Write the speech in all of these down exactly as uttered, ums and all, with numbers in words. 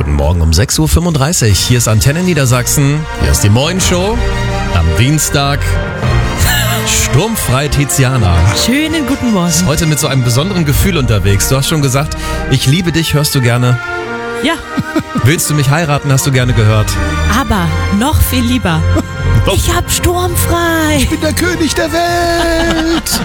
Guten Morgen um sechs Uhr fünfunddreißig. Hier ist Antenne Niedersachsen. Hier ist die Moin Show am Dienstag. Sturmfrei Tiziana. Schönen guten Morgen. Ist heute mit so einem besonderen Gefühl unterwegs. Du hast schon gesagt, ich liebe dich, hörst du gerne. Ja, Willst du mich heiraten, hast du gerne gehört. aber noch viel lieber. Ich hab sturmfrei. Ich bin der König der Welt.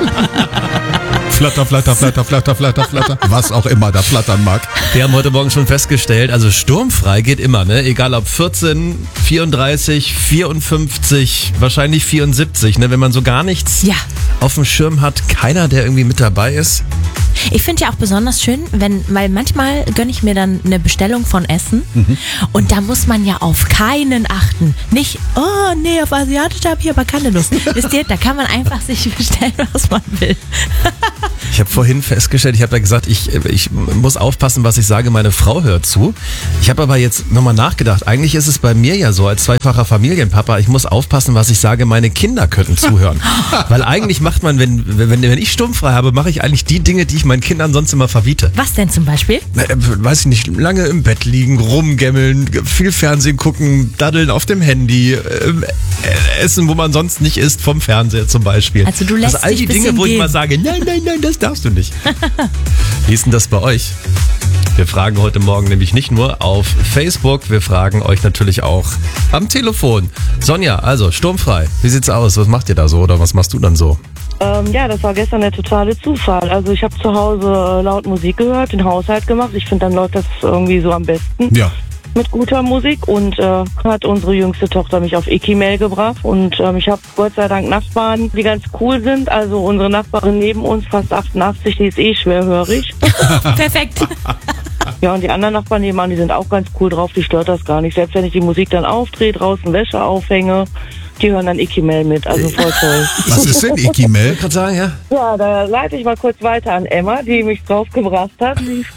Flatter, flatter, flatter, flatter, flatter, flatter. Was auch immer da flattern mag. Wir haben heute Morgen schon festgestellt, also sturmfrei geht immer, ne? Egal ob vierzehn, vierunddreißig, vierundfünfzig, wahrscheinlich vierundsiebzig, ne? Wenn man so gar nichts Ja. auf dem Schirm hat, keiner, der irgendwie mit dabei ist. Ich finde ja auch besonders schön, wenn, weil manchmal gönne ich mir dann eine Bestellung von Essen und da muss man ja auf keinen achten. Nicht, oh nee, auf Asiatisch habe ich aber keine Lust. Wisst ihr, da kann man einfach sich bestellen, was man will. Ich habe vorhin festgestellt, ich habe da gesagt, ich, ich muss aufpassen, was ich sage, meine Frau hört zu. Ich habe aber jetzt nochmal nachgedacht, eigentlich ist es bei mir ja so, als zweifacher Familienpapa, ich muss aufpassen, was ich sage, meine Kinder könnten zuhören. Weil eigentlich macht man, wenn, wenn, wenn ich sturmfrei habe, mache ich eigentlich die Dinge, die ich meinen Kindern sonst immer verbiete. Was denn zum Beispiel? Na, äh, weiß ich nicht, lange im Bett liegen, rumgammeln, viel Fernsehen gucken, daddeln auf dem Handy, äh, äh, essen, wo man sonst nicht isst, vom Fernseher zum Beispiel. Also du lässt all dich die bisschen Dinge, wo ich gehen. mal sage, nein, nein, nein, das darfst du nicht. Wie ist denn das bei euch? Wir fragen heute Morgen nämlich nicht nur auf Facebook, wir fragen euch natürlich auch am Telefon. Sonja, also sturmfrei, wie sieht's aus? Was macht ihr da so oder was machst du dann so? Ähm, ja, das war gestern der totale Zufall. Also ich habe zu Hause äh, laut Musik gehört, den Haushalt gemacht. Ich finde, dann läuft das irgendwie so am besten Ja. mit guter Musik. Und äh, hat unsere jüngste Tochter mich auf Ikimel gebracht. Und ähm, ich habe Gott sei Dank Nachbarn, die ganz cool sind. Also unsere Nachbarin neben uns, fast achtundachtzig, die ist eh schwerhörig. Perfekt. Ja, und die anderen Nachbarn nebenan, die sind auch ganz cool drauf. Die stört das gar nicht. Selbst wenn ich die Musik dann aufdrehe, draußen Wäsche aufhänge, die hören dann Ikimel mit. Also voll toll. Was ist denn Ikimel? Kann sagen, ja? Ja, da leite ich mal kurz weiter an Emma, die mich draufgebracht hat.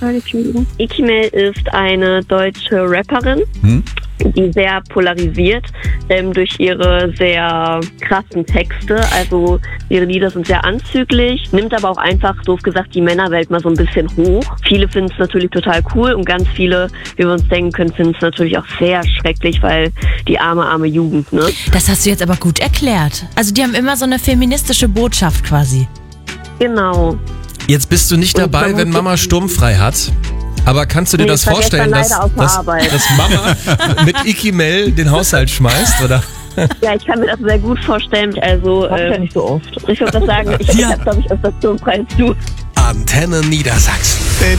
Ikimel ist eine deutsche Rapperin, Hm? die sehr polarisiert ähm, durch ihre sehr krassen Texte. Also ihre Lieder sind sehr anzüglich, nimmt aber auch einfach, doof gesagt, die Männerwelt mal so ein bisschen hoch. Viele finden es natürlich total cool und ganz viele, wie wir uns denken können, finden es natürlich auch sehr schrecklich, weil die arme, arme Jugend, ne? Das hast du jetzt aber gut erklärt. Also die haben immer so eine feministische Botschaft quasi. Genau. Jetzt bist du nicht Und dabei, man wenn muss Mama jetzt- sturmfrei hat. Aber kannst du dir Nee, das ich war vorstellen, gestern dass, leider auf der dass, Arbeit. dass Mama mit Ikimel den Haushalt schmeißt? Oder? Ja, ich kann mir das sehr gut vorstellen. Also, Macht ja ähm, nicht so oft. ich würde das sagen, ich Ja. habe, glaube ich, öfter Sturmfrei als du. Antenne Niedersachsen.